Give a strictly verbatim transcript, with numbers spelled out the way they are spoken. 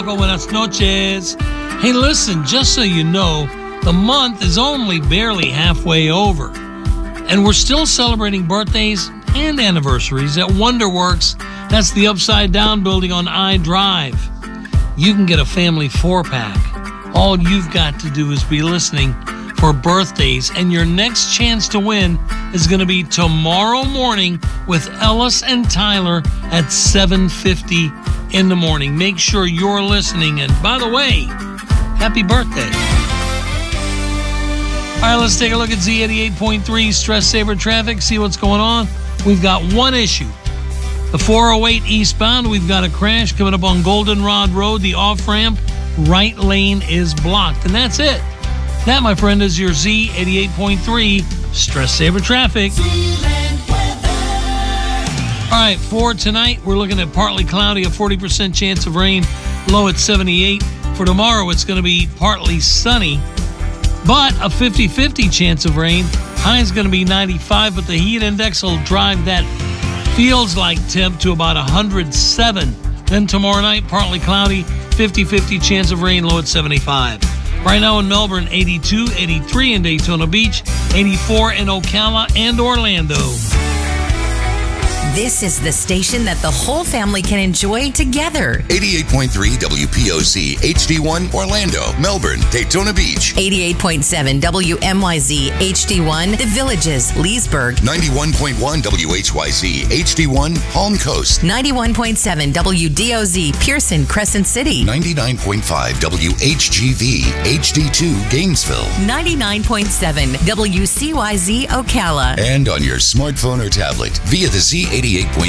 Buenas noches. Hey, listen, just so you know, the month is only barely halfway over, and we're still celebrating birthdays and anniversaries at WonderWorks. That's the Upside Down building on I Drive. You can get a family four-pack. All you've got to do is be listening for birthdays, and your next chance to win is going to be tomorrow morning with Ellis and Tyler at seven fifty in the morning. Make sure you're listening, and by the way, happy birthday. All right, let's take a look at Z eighty-eight point three Stress Saver Traffic, see what's going on. We've got one issue. The four oh eight eastbound, we've got a crash coming up on Goldenrod Road. The off-ramp right lane is blocked, and that's it. That, my friend, is your Z eighty-eight point three Stress Saver Traffic. All right, for tonight, we're looking at partly cloudy, a forty percent chance of rain, low at seventy-eight. For tomorrow, it's going to be partly sunny, but a fifty-fifty chance of rain. High is going to be ninety-five, but the heat index will drive that feels like temp to about one hundred seven. Then tomorrow night, partly cloudy, fifty-fifty chance of rain, low at seventy-five. Right now in Melbourne, eighty-two, eighty-three in Daytona Beach, eighty-four in Ocala and Orlando. This is the station that the whole family can enjoy together. eighty-eight point three W P O C H D one Orlando, Melbourne, Daytona Beach. eighty-eight point seven W M Y Z H D one The Villages, Leesburg. ninety-one point one W H Y Z H D one Palm Coast. ninety-one point seven W D O Z Pearson, Crescent City. ninety-nine point five W H G V H D two Gainesville. ninety-nine point seven W C Y Z Ocala. And on your smartphone or tablet via the Z eighty-eight point